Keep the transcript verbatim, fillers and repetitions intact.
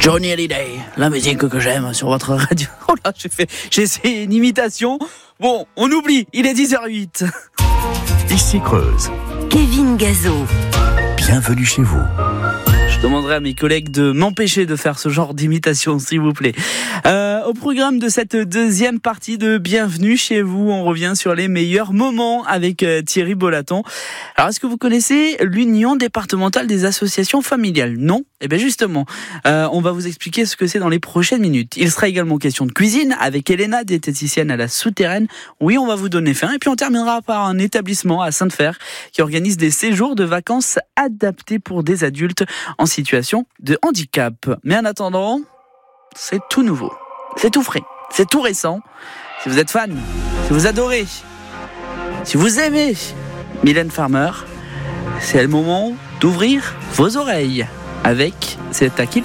Johnny Hallyday, la musique que j'aime sur votre radio. Oh là, j'ai fait, j'ai essayé une imitation. Bon, on oublie, il est dix heures zéro huit. Ici Creuse. Kevin Gazo. Bienvenue chez vous. Je demanderai à mes collègues de m'empêcher de faire ce genre d'imitation, s'il vous plaît. Euh, au programme de cette deuxième partie de Bienvenue chez vous, on revient sur les meilleurs moments avec euh, Thierry Bolaton. Alors, est-ce que vous connaissez l'Union départementale des associations familiales ? Non ? Eh bien justement, euh, on va vous expliquer ce que c'est dans les prochaines minutes. Il sera également question de cuisine avec Elena, diététicienne à la Souterraine. Oui, on va vous donner faim. Et puis on terminera par un établissement à Sainte-Fer qui organise des séjours de vacances adaptés pour des adultes en situation de handicap. Mais en attendant, c'est tout nouveau, c'est tout frais, c'est tout récent. Si vous êtes fan, si vous adorez, si vous aimez Mylène Farmer, c'est le moment d'ouvrir vos oreilles avec C'est à qui